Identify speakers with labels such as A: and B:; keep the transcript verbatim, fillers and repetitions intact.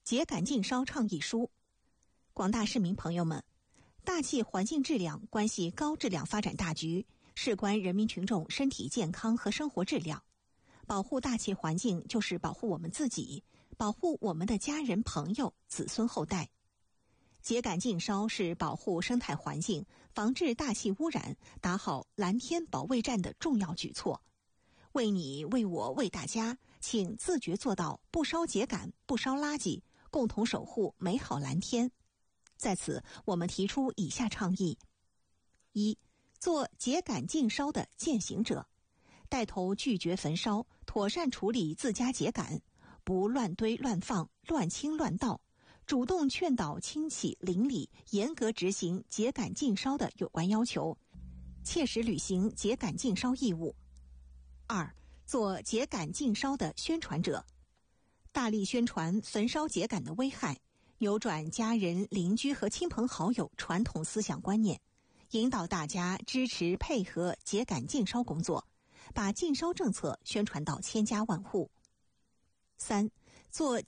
A: 秸秆禁烧倡议书。广大市民朋友们，大气环境质量关系高质量发展大局，事关人民群众身体健康和生活质量。保护大气环境就是保护我们自己，保护我们的家人、朋友、子孙后代。秸秆禁烧是保护生态环境、防治大气污染、打好蓝天保卫战的重要举措。为你、为我、为大家，请自觉做到不烧秸秆、不烧垃圾，共同守护美好蓝天。在此，我们提出以下倡议：一、做秸秆禁烧的践行者，带头拒绝焚烧，妥善处理自家秸秆，不乱堆乱放、乱倾乱倒，主动劝导亲戚邻里严格执行秸秆禁烧的有关要求，切实履行秸秆禁烧义务。二、做秸秆禁烧的宣传者，大力宣传焚烧秸秆的危害，扭转家人、邻居和亲朋好友传统思想观念，引导大家支持配合秸秆禁烧工作，把禁烧政策宣传到千家万户。三、做秸